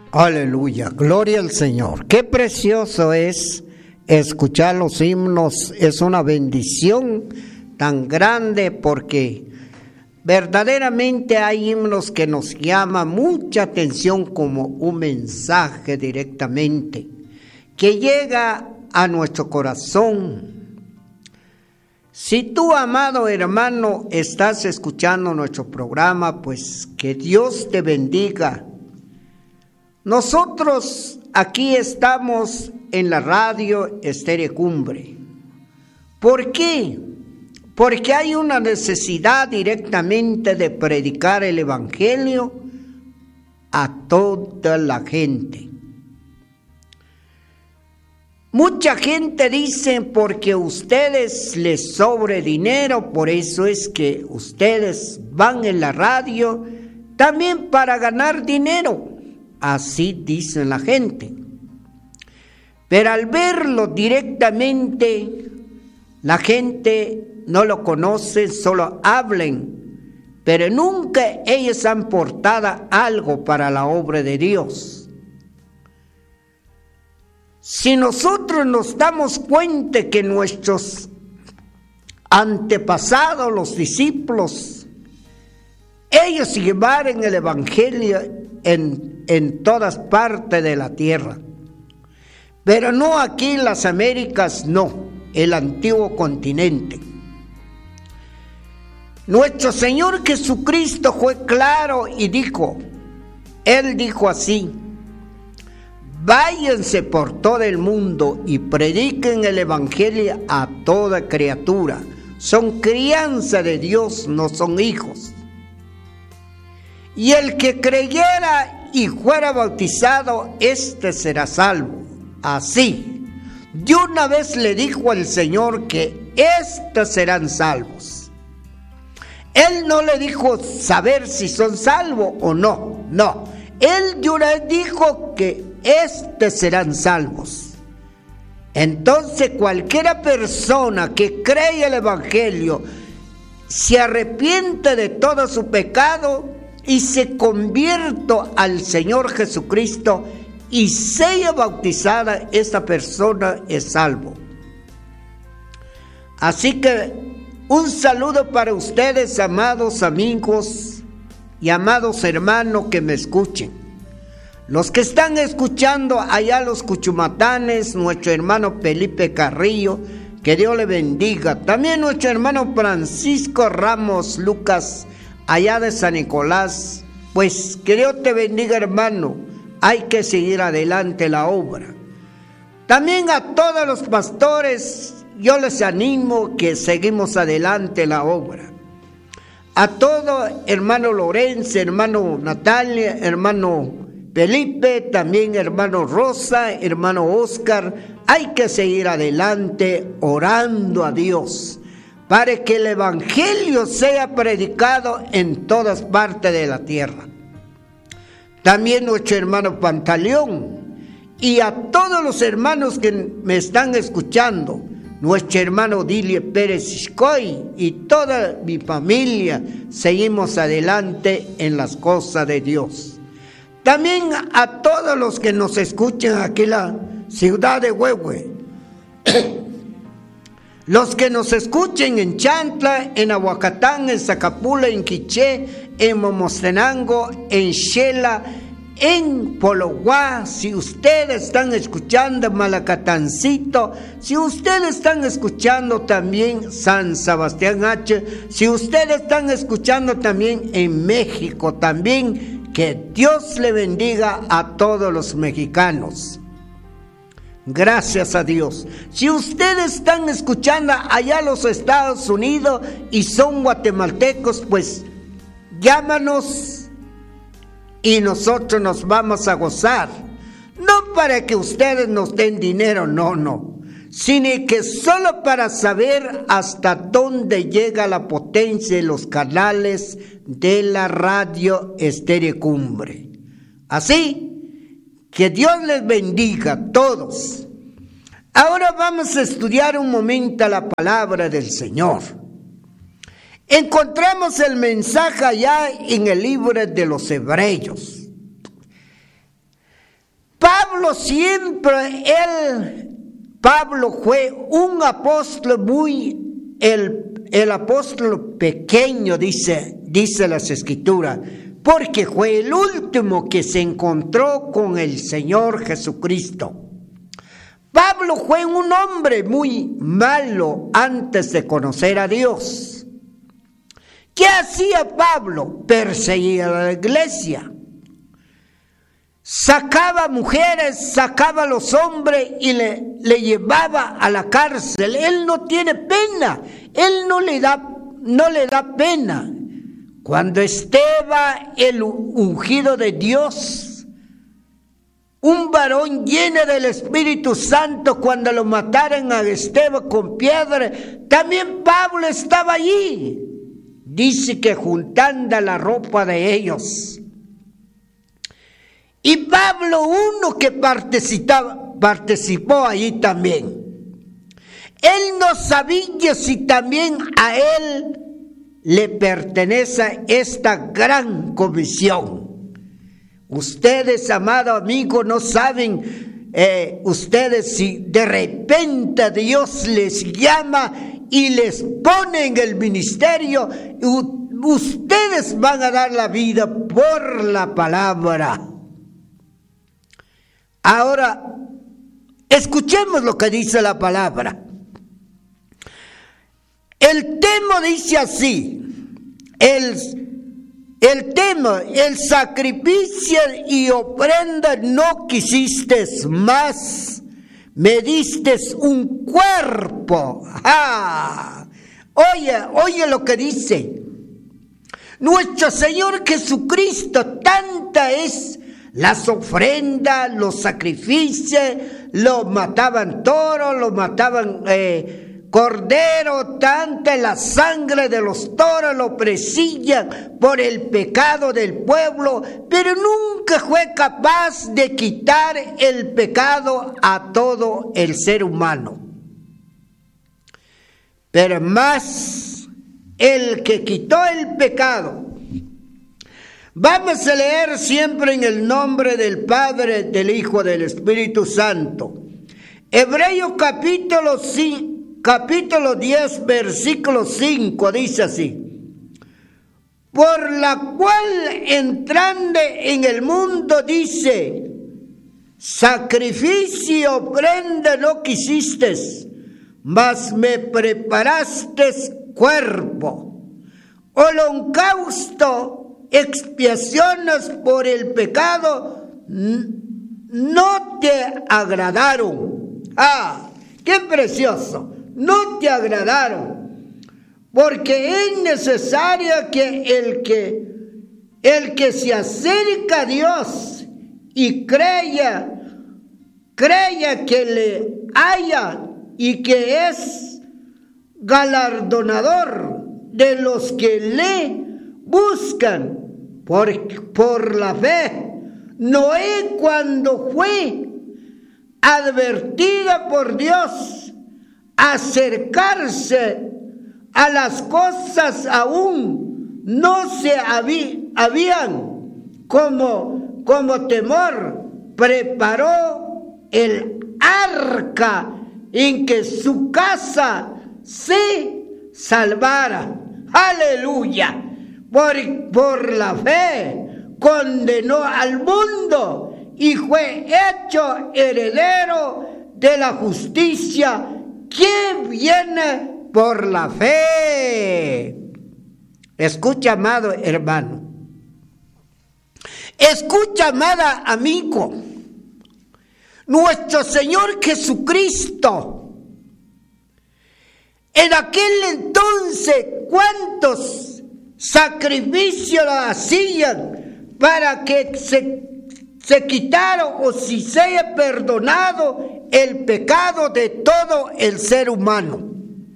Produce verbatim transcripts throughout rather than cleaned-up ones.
Aleluya, gloria al Señor. Qué precioso es escuchar los himnos, es una bendición tan grande porque verdaderamente hay himnos que nos llaman mucha atención como un mensaje directamente, que llega a nuestro corazón. Si tú, amado hermano, estás escuchando nuestro programa, pues que Dios te bendiga. Nosotros aquí estamos en la radio Estéreo Cumbre. ¿Por qué? Porque hay una necesidad directamente de predicar el Evangelio a toda la gente. Mucha gente dice porque a ustedes les sobre dinero, por eso es que ustedes van en la radio también para ganar dinero. Así dice la gente. Pero al verlo directamente, la gente no lo conoce, solo hablan, pero nunca ellos han portado algo para la obra de Dios. Si nosotros nos damos cuenta que nuestros antepasados, los discípulos, ellos llevaron el Evangelio en, en todas partes de la tierra, pero no aquí en las Américas, no, el antiguo continente. Nuestro Señor Jesucristo fue claro y dijo, Él dijo así: váyanse por todo el mundo y prediquen el Evangelio a toda criatura. Son crianza de Dios, no son hijos. Y el que creyera y fuera bautizado, éste será salvo. Así, de una vez le dijo al Señor que éstos serán salvos. Él no le dijo saber si son salvos o no, no. Él de una vez dijo que éstos serán salvos. Entonces cualquiera persona que cree el Evangelio, se arrepiente de todo su pecado y se convierte al Señor Jesucristo y sea bautizada, esta persona es salvo. Así que un saludo para ustedes, amados amigos y amados hermanos que me escuchen. Los que están escuchando allá los Cuchumatanes, nuestro hermano Felipe Carrillo, que Dios le bendiga. También nuestro hermano Francisco Ramos Lucas, allá de San Nicolás. Pues que Dios te bendiga, hermano. Hay que seguir adelante la obra. También a todos los pastores, yo les animo que seguimos adelante la obra. A todo hermano Lorenzo, hermano Natalia, hermano Felipe, también hermano Rosa, hermano Oscar, hay que seguir adelante orando a Dios para que el Evangelio sea predicado en todas partes de la tierra. También nuestro hermano Pantaleón y a todos los hermanos que me están escuchando, nuestro hermano Dilie Pérez Xcoy y toda mi familia, seguimos adelante en las cosas de Dios. También a todos los que nos escuchan aquí en la ciudad de Huehue, los que nos escuchen en Chantla, en Aguacatán, en Zacapula, en Quiché, en Momostenango, en Xela, en Pologuá, si ustedes están escuchando en Malacatancito, si ustedes están escuchando también San Sebastián H, si ustedes están escuchando también en México, también que Dios le bendiga a todos los mexicanos. Gracias a Dios. Si ustedes están escuchando allá en los Estados Unidos y son guatemaltecos, pues llámanos y nosotros nos vamos a gozar. No para que ustedes nos den dinero, no, no. Sino que solo para saber hasta dónde llega la potencia de los canales de la radio Estéreo Cumbre. Así que Dios les bendiga a todos. Ahora vamos a estudiar un momento la palabra del Señor. Encontramos el mensaje allá en el libro de los Hebreos. Pablo siempre, él, Pablo fue un apóstol muy, el, el apóstol pequeño, dice, dice las Escrituras, porque fue el último que se encontró con el Señor Jesucristo. Pablo fue un hombre muy malo antes de conocer a Dios. ¿Qué hacía Pablo? Perseguía a la iglesia. Sacaba mujeres, sacaba a los hombres y le, le llevaba a la cárcel. Él no tiene pena, él no le da, no le da pena. Cuando Esteban, el ungido de Dios, un varón lleno del Espíritu Santo, cuando lo mataron a Esteban con piedra, también Pablo estaba allí. Dice que juntando la ropa de ellos. Y Pablo, uno que participaba, participó allí también. Él no sabía si también a él le pertenece esta gran comisión. Ustedes, amados amigos, no saben eh, ustedes si de repente Dios les llama y les pone en el ministerio, ustedes van a dar la vida por la palabra. Ahora, escuchemos lo que dice la palabra. El tema dice así, el, el tema, el sacrificio y ofrenda no quisiste más, me diste un cuerpo. ¡Ah! Oye, oye lo que dice. Nuestro Señor Jesucristo, tanta es las ofrendas, los sacrificios, lo mataban toros, lo mataban eh, cordero, tanta la sangre de los toros, lo presillan por el pecado del pueblo, pero nunca fue capaz de quitar el pecado a todo el ser humano. Pero más el que quitó el pecado. Vamos a leer siempre en el nombre del Padre, del Hijo, del Espíritu Santo. Hebreos capítulo, cinco, capítulo diez, versículo cinco, dice así. Por la cual entrando en el mundo, dice, sacrificio, ofrenda no quisiste, mas me preparaste cuerpo. Holocausto, expiaciones por el pecado no te agradaron. Ah, qué precioso. No te agradaron. Porque es necesario que el que el que se acerca a Dios y creya, creya que le haya y que es galardonador de los que le buscan por, por la fe. Noé, cuando fue advertida por Dios acercarse a las cosas aún no se habí, habían como, como temor, preparó el arca en que su casa se salvara. Aleluya. Por, por la fe condenó al mundo y fue hecho heredero de la justicia que viene por la fe. Escucha, amado hermano. Escucha, amada amigo. Nuestro Señor Jesucristo, en aquel entonces, ¿cuántos sacrificios hacían para que se, se quitara o si sea perdonado el pecado de todo el ser humano?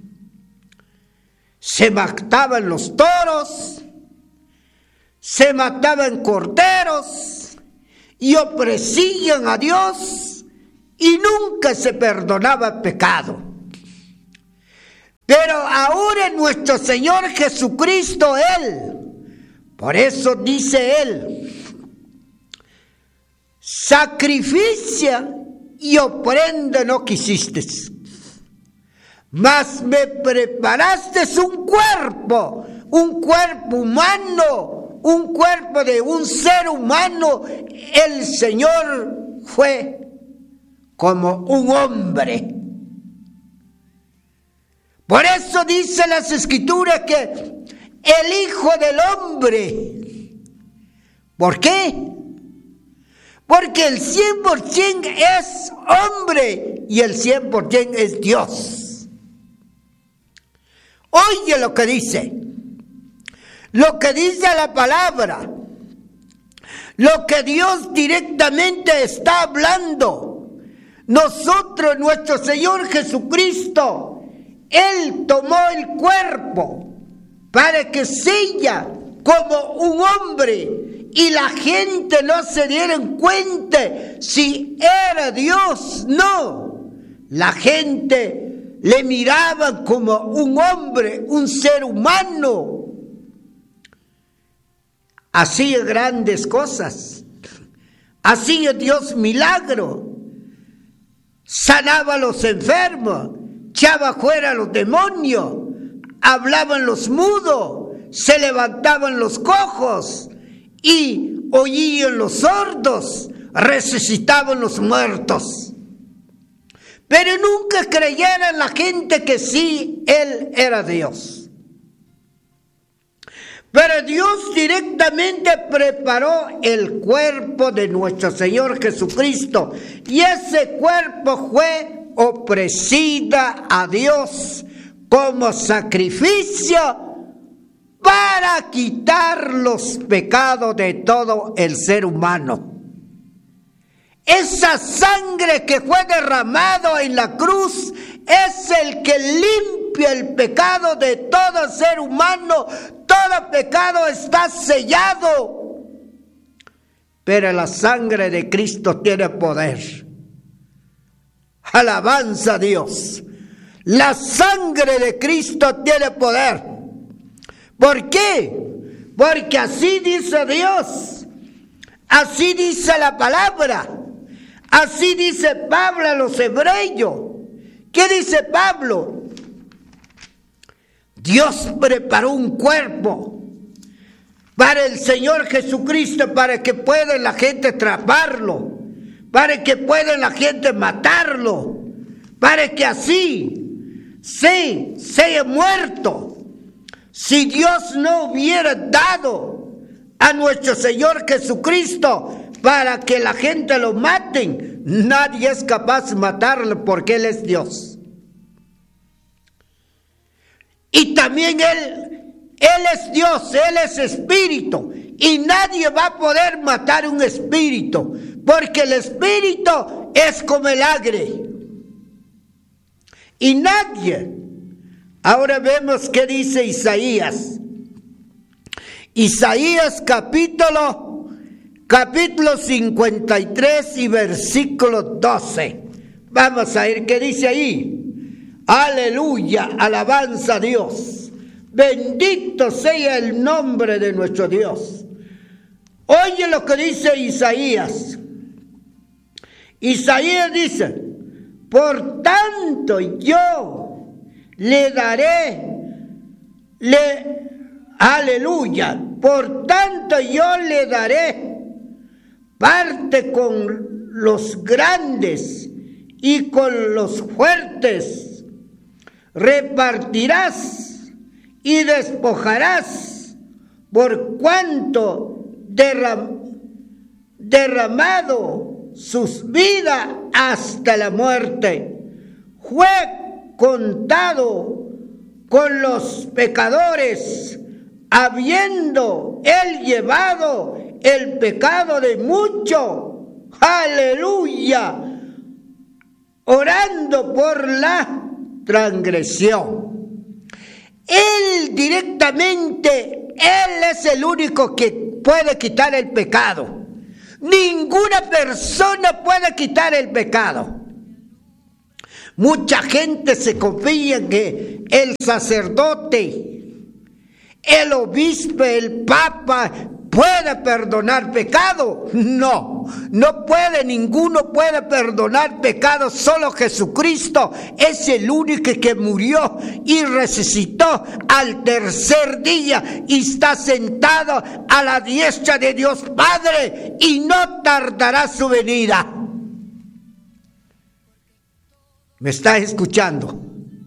Se mataban los toros, se mataban corderos y ofrecían a Dios y nunca se perdonaba pecado. Pero ahora nuestro Señor Jesucristo, Él, por eso dice Él, sacrificia y ofrenda no quisiste, mas me preparaste un cuerpo, un cuerpo humano, un cuerpo de un ser humano. El Señor fue como un hombre. Por eso dice las Escrituras que el Hijo del Hombre. ¿Por qué? Porque el cien por ciento es hombre y el cien por ciento es Dios. Oye lo que dice, lo que dice la palabra, lo que Dios directamente está hablando. Nosotros, nuestro Señor Jesucristo, Él tomó el cuerpo para que sea como un hombre y la gente no se diera cuenta si era Dios. No, la gente le miraba como un hombre, un ser humano. Hacía grandes cosas, hacía Dios milagro, sanaba a los enfermos, echaba fuera a los demonios, hablaban los mudos, se levantaban los cojos y oían los sordos, resucitaban los muertos. Pero nunca creyeran la gente que sí, Él era Dios. Pero Dios directamente preparó el cuerpo de nuestro Señor Jesucristo. Y ese cuerpo fue ofrecida a Dios como sacrificio para quitar los pecados de todo el ser humano. Esa sangre que fue derramada en la cruz es el que limpia el pecado de todo ser humano. Todo pecado está sellado. Pero la sangre de Cristo tiene poder. Alabanza a Dios. La sangre de Cristo tiene poder. ¿Por qué? Porque así dice Dios. Así dice la palabra. Así dice Pablo a los hebreos. ¿Qué dice Pablo? Dios preparó un cuerpo para el Señor Jesucristo, para que pueda la gente atraparlo, para que pueda la gente matarlo, para que así se sea muerto. Si Dios no hubiera dado a nuestro Señor Jesucristo para que la gente lo maten, nadie es capaz de matarlo porque Él es Dios. Y también Él, Él es Dios, Él es espíritu. Y nadie va a poder matar un espíritu, porque el espíritu es como el aire. Y nadie. Ahora vemos qué dice Isaías. Isaías capítulo, capítulo cincuenta y tres y versículo doce. Vamos a ver qué dice ahí. Aleluya, alabanza a Dios. Bendito sea el nombre de nuestro Dios. Oye lo que dice Isaías. Isaías dice: por tanto yo le daré, le, aleluya, por tanto yo le daré parte con los grandes y con los fuertes. Repartirás y despojarás, por cuanto derram, derramado sus vidas hasta la muerte. Fue contado con los pecadores, habiendo él llevado el pecado de muchos. Aleluya, orando por la transgresión. Él directamente, Él es el único que puede quitar el pecado. Ninguna persona puede quitar el pecado. Mucha gente se confía en que el sacerdote, el obispo, el papa puede perdonar pecado. No, no puede, ninguno puede perdonar pecado. Solo Jesucristo es el único que murió y resucitó al tercer día y está sentado a la diestra de Dios Padre y no tardará su venida. ¿Me estás escuchando?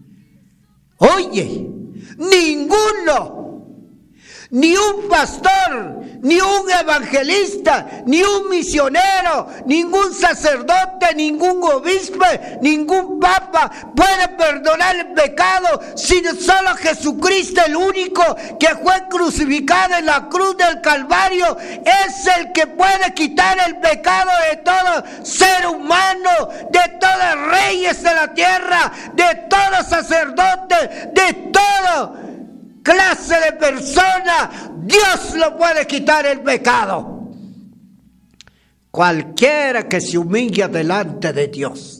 Oye, ninguno, ni un pastor, ni un evangelista, ni un misionero, ningún sacerdote, ningún obispo, ningún papa puede perdonar el pecado, sino solo Jesucristo, el único que fue crucificado en la cruz del Calvario, es el que puede quitar el pecado de todo ser humano, de todos reyes de la tierra, de todo sacerdote, de todo clase de persona. Dios lo puede quitar el pecado. Cualquiera que se humilla delante de Dios,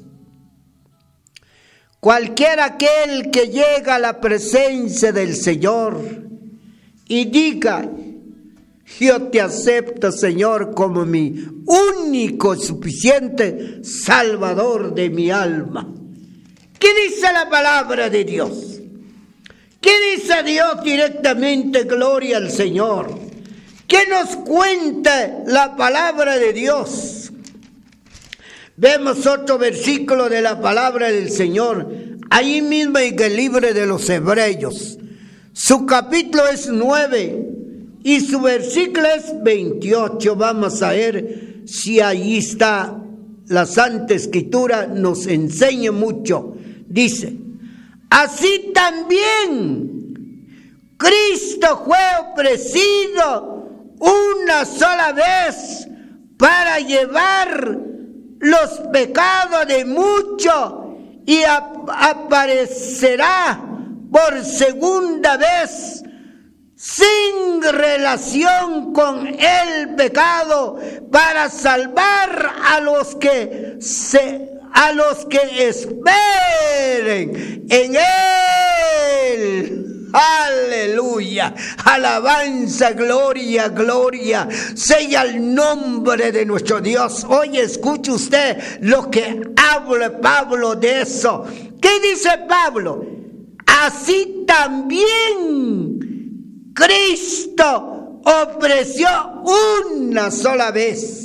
cualquiera aquel que llega a la presencia del Señor y diga: yo te acepto, Señor, como mi único y suficiente Salvador de mi alma. ¿Qué dice la palabra de Dios? ¿Qué dice Dios directamente? Gloria al Señor. ¿Qué nos cuenta la palabra de Dios? Vemos otro versículo de la palabra del Señor, ahí mismo en el libro de los Hebreos. Su capítulo es nueve y su versículo es veintiocho. Vamos a ver si ahí está. La Santa Escritura nos enseña mucho. Dice: así también Cristo fue ofrecido una sola vez para llevar los pecados de muchos y ap- aparecerá por segunda vez sin relación con el pecado para salvar a los que se a los que esperen en Él. Aleluya, alabanza, gloria, gloria sea el nombre de nuestro Dios. Oye, escuche usted lo que habla Pablo de eso. ¿Qué dice Pablo? Así también Cristo ofreció una sola vez.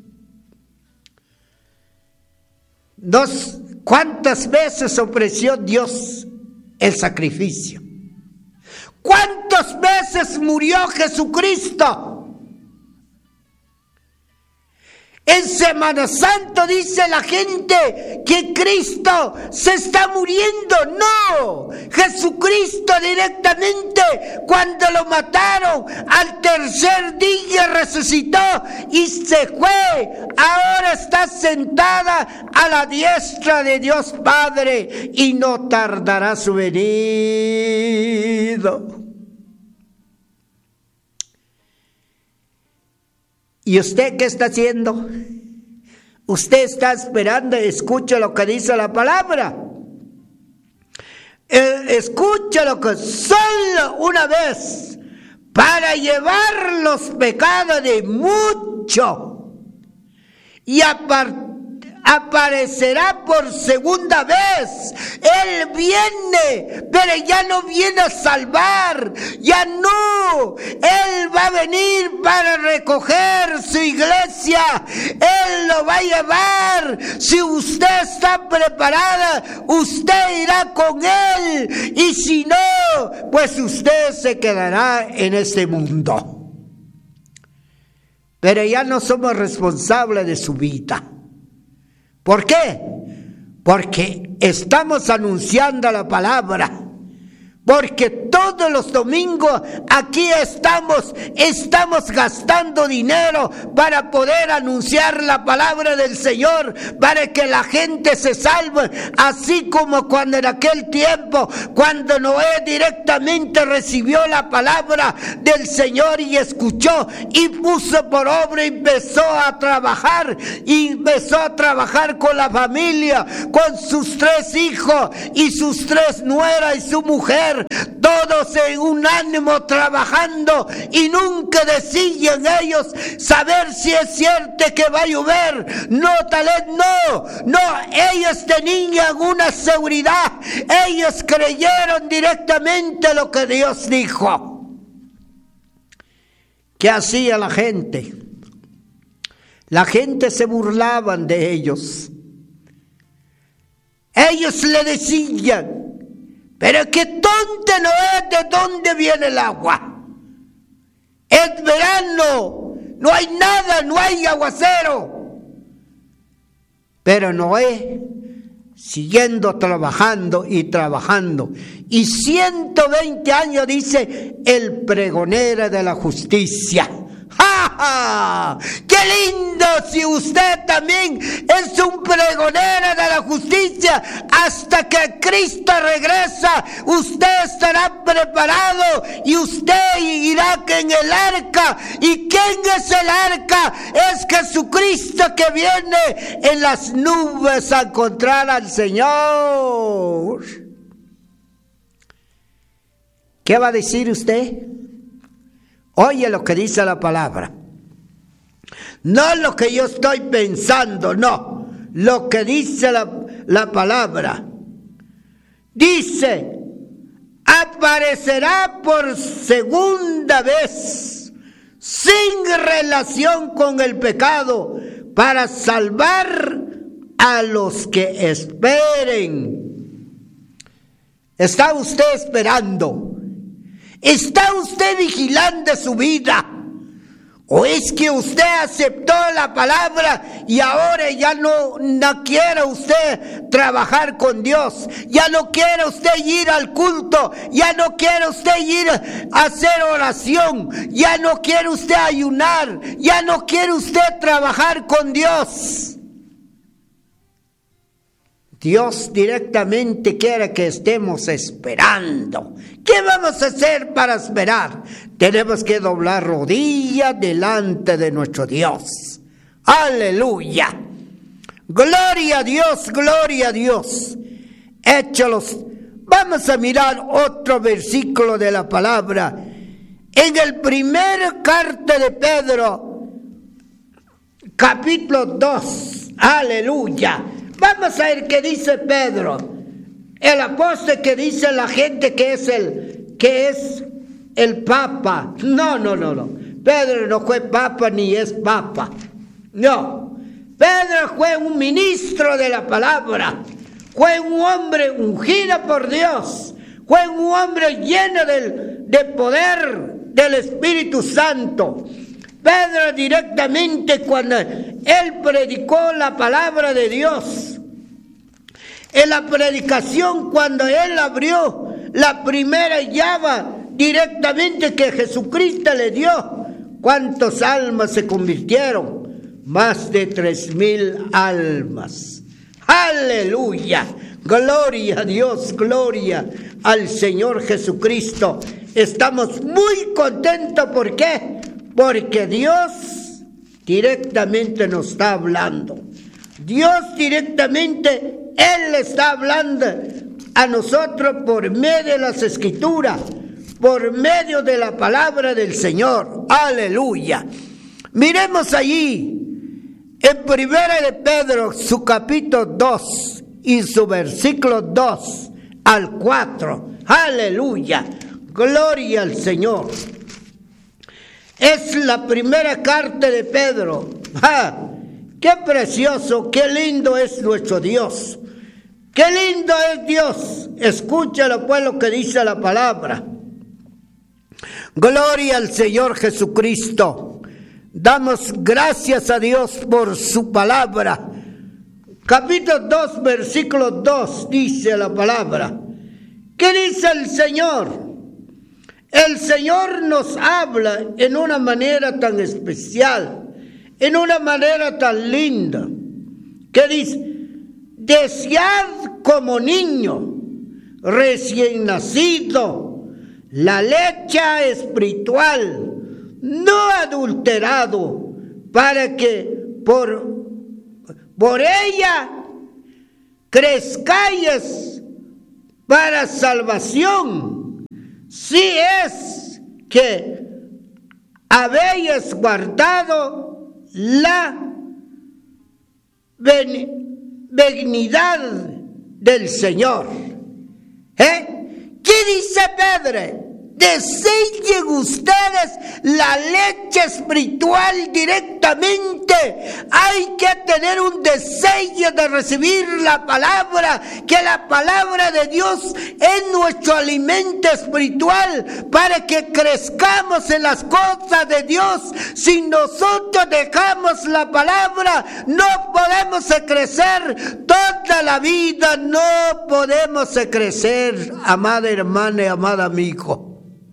Dos, ¿cuántas veces ofreció Dios el sacrificio? ¿Cuántas veces murió Jesucristo? En Semana Santa dice la gente que Cristo se está muriendo. No, Jesucristo directamente cuando lo mataron al tercer día resucitó y se fue. Ahora está sentada a la diestra de Dios Padre y no tardará su venida. ¿Y usted qué está haciendo? Usted está esperando, escucha lo que dice la palabra. Eh, escucha lo que solo una vez para llevar los pecados de mucho y aparte aparecerá por segunda vez. Él viene, pero ya no viene a salvar, ya no. Él va a venir para recoger su iglesia. Él lo va a llevar. Si usted está preparada, usted irá con Él. Y si no, pues usted se quedará en este mundo. Pero ya no somos responsables de su vida. ¿Por qué? Porque estamos anunciando la palabra. Porque todos los domingos aquí estamos, estamos gastando dinero para poder anunciar la palabra del Señor, para que la gente se salve, así como cuando en aquel tiempo, cuando Noé directamente recibió la palabra del Señor y escuchó y puso por obra y empezó a trabajar, y empezó a trabajar con la familia, con sus tres hijos y sus tres nueras y su mujer. todos en un ánimo trabajando y nunca decían ellos saber si es cierto que va a llover. No, tal vez no, no, ellos tenían una seguridad, ellos creyeron directamente lo que Dios dijo. ¿Qué hacía la gente? La gente se burlaban de ellos. Ellos le decían, pero que tonto no es, ¿de dónde viene el agua? Es verano, no hay nada, no hay aguacero. Pero Noé, siguiendo trabajando y trabajando, y ciento veinte años, dice, el pregonero de la justicia. ¡Ja, ja! ¡Qué lindo! Si usted también es un pregonero de la justicia, hasta que Cristo regresa, usted estará preparado y usted irá en el arca. ¿Y quién es el arca? Es Jesucristo, que viene en las nubes a encontrar al Señor. ¿Qué va a decir usted? Oye lo que dice la palabra. No lo que yo estoy pensando, no. Lo que dice la, la palabra. Dice, aparecerá por segunda vez, sin relación con el pecado, para salvar a los que esperen. ¿Está usted esperando? ¿Está usted vigilando su vida? ¿O es que usted aceptó la palabra y ahora ya no, no quiere usted trabajar con Dios? Ya no quiere usted ir al culto, ya no quiere usted ir a hacer oración, ya no quiere usted ayunar, ya no quiere usted trabajar con Dios. Dios directamente quiere que estemos esperando. ¿Qué vamos a hacer para esperar? Tenemos que doblar rodillas delante de nuestro Dios. ¡Aleluya! ¡Gloria a Dios, gloria a Dios! Échalos. Vamos a mirar otro versículo de la palabra. En el primer carta de Pedro, capítulo dos. ¡Aleluya! Vamos a ver qué dice Pedro, el apóstol, que dice la gente que es el que es el papa. No, no, no, no. Pedro no fue papa ni es papa. No. Pedro fue un ministro de la palabra. Fue un hombre ungido por Dios. Fue un hombre lleno del, de poder del Espíritu Santo. Pedro directamente, cuando él predicó la palabra de Dios, en la predicación, cuando él abrió la primera llave directamente que Jesucristo le dio, ¿cuántas almas se convirtieron? Más de tres mil almas. ¡Aleluya! Gloria a Dios, gloria al Señor Jesucristo. Estamos muy contentos. ¿Por qué? Porque Dios directamente nos está hablando. Dios directamente, Él está hablando a nosotros por medio de las Escrituras, por medio de la palabra del Señor. ¡Aleluya! Miremos allí, en primera de Pedro, su capítulo dos y su versículo dos al cuatro. ¡Aleluya! ¡Gloria al Señor! Es la primera carta de Pedro. ¡Ah! ¡Qué precioso, qué lindo es nuestro Dios! ¡Qué lindo es Dios! Escúchalo pues lo que dice la palabra. Gloria al Señor Jesucristo. Damos gracias a Dios por su palabra. Capítulo dos, versículo dos, dice la palabra. ¿Qué dice el Señor? El Señor nos habla en una manera tan especial, en una manera tan linda, que dice: desead como niño recién nacido la leche espiritual, no adulterado, para que por, por ella crezcáis para salvación, si es que habéis guardado la benignidad del Señor. ¿Eh? ¿Qué dice Pedro? Deseen ustedes la leche espiritual directamente. Hay que tener un deseo de recibir la palabra, que la palabra de Dios es nuestro alimento espiritual para que crezcamos en las cosas de Dios. Si nosotros dejamos la palabra, no podemos crecer toda la vida, no podemos crecer, amada hermana y amado amigo.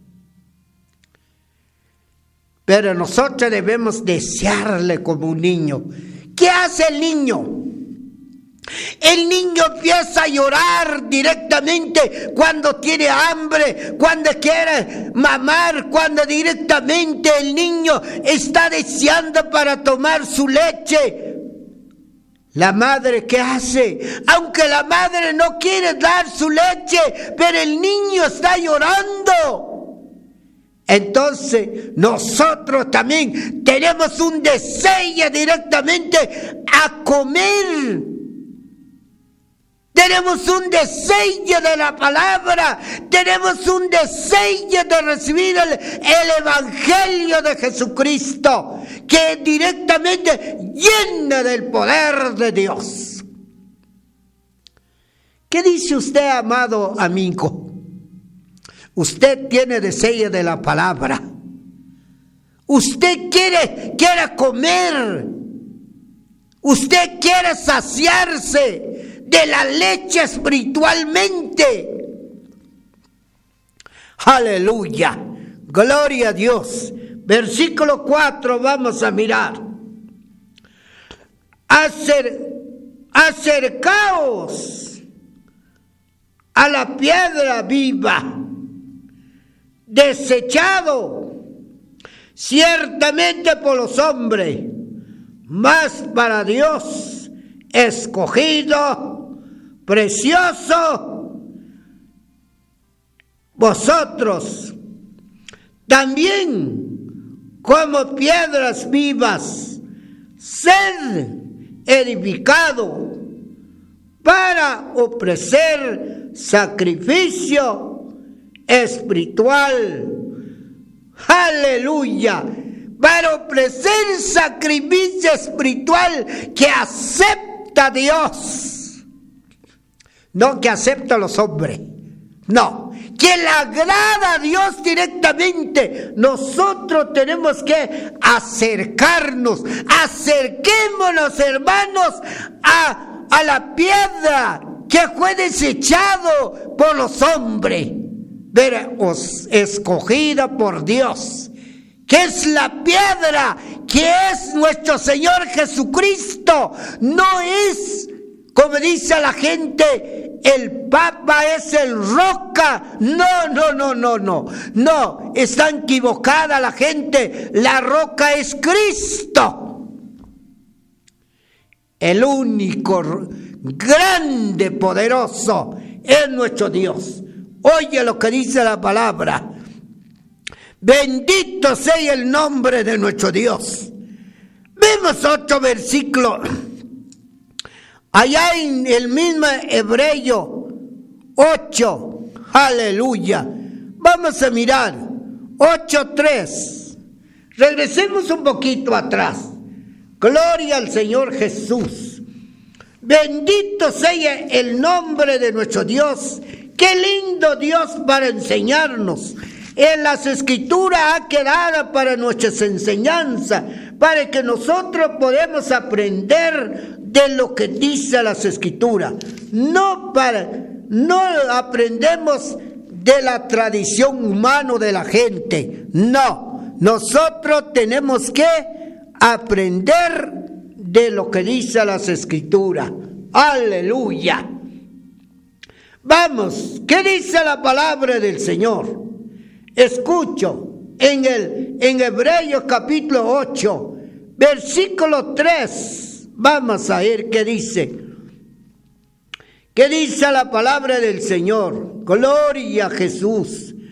Pero nosotros debemos desearle como un niño. ¿Qué hace el niño? El niño empieza a llorar directamente cuando tiene hambre, cuando quiere mamar, cuando directamente el niño está deseando para tomar su leche. La madre, ¿qué hace? Aunque la madre no quiere dar su leche, pero el niño está llorando. Entonces nosotros también tenemos un deseo directamente a comer. Tenemos un deseo de la palabra. Tenemos un deseo de recibir el, el Evangelio de Jesucristo, que directamente llena del poder de Dios. ¿Qué dice usted, amado amigo? Usted tiene deseo de la palabra. Usted quiere, quiere comer. Usted quiere saciarse de la leche espiritualmente. Aleluya. Gloria a Dios. Versículo cuatro, vamos a mirar. Acer, acercaos a la piedra viva, desechado ciertamente por los hombres, mas para Dios escogido, precioso. Vosotros también, como piedras vivas, sed edificado para ofrecer sacrificio espiritual. Aleluya. Para ofrecer sacrificio espiritual que acepta a Dios, no que acepta a los hombres, no, que le agrada a Dios directamente. Nosotros tenemos que acercarnos, acerquémonos, hermanos, a, a la piedra que fue desechado por los hombres, pero os escogida por Dios, que es la piedra, que es nuestro Señor Jesucristo. No es, como dice la gente, el Papa es el roca. No, no, no, no, no. No, está equivocada la gente. La roca es Cristo. El único grande, poderoso es nuestro Dios. Oye lo que dice la palabra. Bendito sea el nombre de nuestro Dios. Vemos otro versículo. Allá en el mismo Hebreo ocho. Aleluya. Vamos a mirar. ocho tres. Regresemos un poquito atrás. Gloria al Señor Jesús. Bendito sea el nombre de nuestro Dios. Qué lindo Dios para enseñarnos. En las Escrituras ha quedado para nuestras enseñanzas, para que nosotros podamos aprender de lo que dice las Escrituras. No para, no aprendemos de la tradición humana de la gente. No, nosotros tenemos que aprender de lo que dice las Escrituras. Aleluya. Vamos, ¿qué dice la palabra del Señor? Escucho en el en Hebreos capítulo ocho, versículo tres. Vamos a ver qué dice. ¿Qué dice la palabra del Señor? Gloria a Jesús.